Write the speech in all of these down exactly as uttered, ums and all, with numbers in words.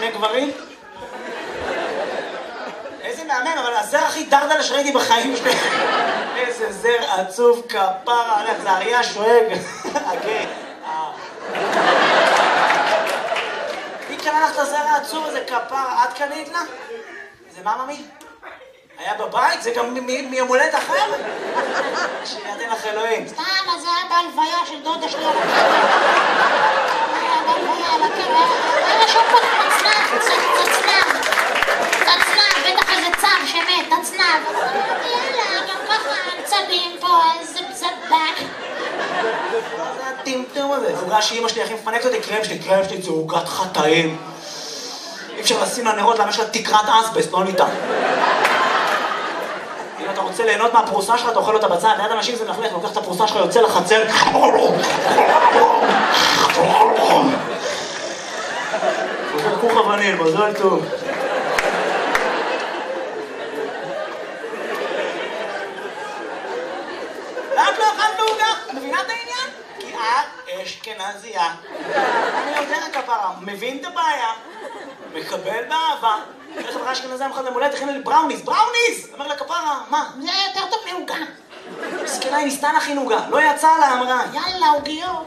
שני גברים? איזה מהמם, אבל הזר הכי דרדלה שראיתי בחיים שלי. איזה זר עצוב כפרה עליך, זה אריה שואג. אוקיי. מי קנה לך את הזר העצוב הזה כפרה? את קנית לה? זה מה ממי? היה בבית? זה גם מיומולדת אחר? שידן לך אלוהים. סתם, אז זה היה בהלוויה של דודה שלי על הקבר. היה בהלוויה על הקבר. היה שם פה תצנב, תצנב. תצנב, בטח איזה צב שמת, תצנב. יאללה, גם ככה צבים פה, איזה צבק. מה זה הטמטום הזה? עוגה שאמא שלי הכי מפנקת אותי, קרם שלי, קרם שלי זה עוגת חטאים. אי אפשר לשים לה נרות, למה יש לה תקרת אסבסט, לא ניתן. אם אתה רוצה ליהנות מהפרוסה שלך, אתה אוכל אותה בצד, ליד אנשים זה מלכלך, לוקח את הפרוסה שלך, יוצא לחצר. חוזר כוך אבנים, מזל טוב. ואת לא אכלת בעוגה? מבינה את העניין? כי את אשכנזייה. אני יודע כפרה, מבין את הבעיה, מקבל באהבה. איך חברה אשכנזייה מחד למולדת, הכינה לי בראוניס, בראוניס! אומר לה כפרה, מה? זה יותר טוב מעוגה. מסכנה, היא ניסתה להכין עוגה, לא יצאה לה, אמרה. יאללה, עוגיות.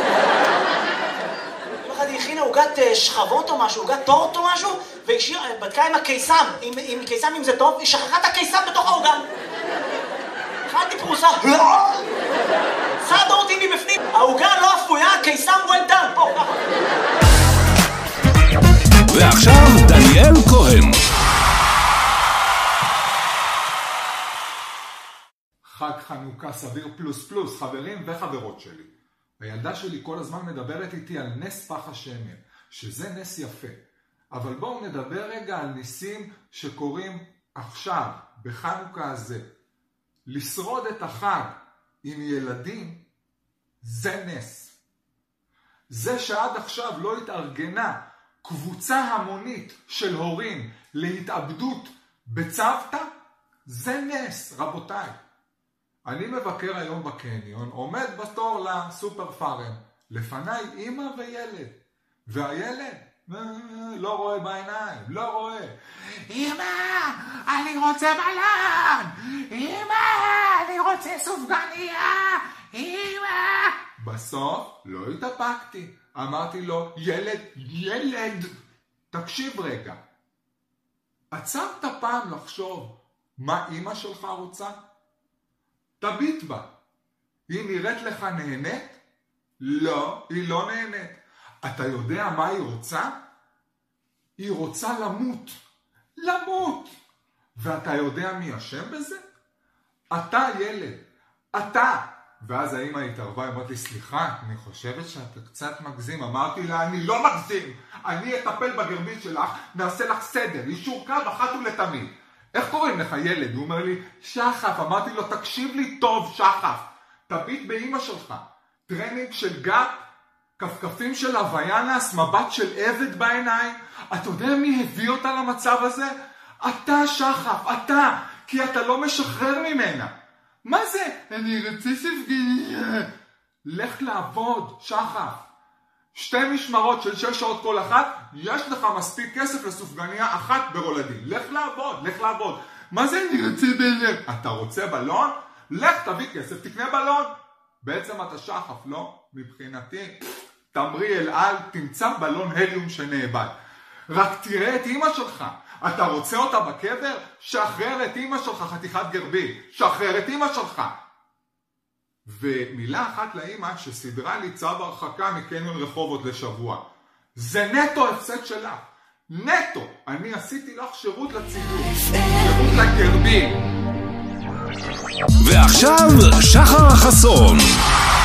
יום אחד היא הכינה עוגת שכבות או משהו, עוגת טורט או משהו, והיא בדקה עם הקיסם, עם קיסם אם זה טוב, היא שכחה את הקיסם בתוך העוגה. אכלתי פרוסה, צד אותי מבפנים, העוגה לא אפויה, הקיסם well done, פה, ככה. ועכשיו דניאל כהן. חג חנוכה סביר פלוס פלוס, חברים וחברות שלי. הילדה שלי כל הזמן מדברת איתי על נס פח השמן, שזה נס יפה. אבל בואו נדבר רגע על ניסים שקורים עכשיו, בחנוכה הזה. לשרוד את החג עם ילדים, זה נס. זה שעד עכשיו לא התארגנה קבוצה המונית של הורים להתאבדות בצוותא, זה נס, רבותיי. אני מבקר היום בקניון, עומד בתור לסופר פארם, לפניי אמא וילד, והילד לא רואה בעיניים, לא רואה. אמא, אני רוצה בלון, אמא, אני רוצה סופגניה, אמא. בסוף לא התאפקתי, אמרתי לו, ילד, ילד, תקשיב רגע. עצרת פעם לחשוב מה אמא שלך רוצה? תביט בה. היא נראית לך נהנית? לא, היא לא נהנית. אתה יודע מה היא רוצה? היא רוצה למות. למות. ואתה יודע מי אשם בזה? אתה ילד. אתה. ואז האמא התערבה, אמרת לי, סליחה, אני חושבת שאתה קצת מגזים. אמרתי לה, אני לא מגזים. אני אטפל בגרבית שלך, נעשה לך סדר, אישור קו אחת ולתמיד. איך קוראים לך ילד? הוא אומר לי, שחף. אמרתי לו, תקשיב לי טוב, שחף. תביט באמא שלך. טרנינג של גאפ, כפכפים של הוויאנס, מבט של עבד בעיניים. אתה יודע מי הביא אותה למצב הזה? אתה, שחף, אתה. כי אתה לא משחרר ממנה. מה זה? אני רוצה ספגניה. לך לעבוד, שחף. שתי משמרות של שש שעות כל אחת, יש לך מספיק כסף לסופגניה אחת ברולדין. לך לעבוד, לך לעבוד. מה זה אני רוצה בלון? אתה רוצה בלון? לך תביא כסף, תקנה בלון. בעצם אתה שחף, לא? מבחינתי, תמרי אל על, תמצא בלון הליום שנאבד. רק תראה את אמא שלך. אתה רוצה אותה בקבר? שחרר את אמא שלך, חתיכת גרבי. שחרר את אמא שלך. ומילה אחת לאמא שסדרה לי צו הרחקה מקניון רחובות לשבוע. זה נטו הפסד שלך. נטו. אני עשיתי לך שירות לציבור. שירות לגרבי. ועכשיו שחר חסון.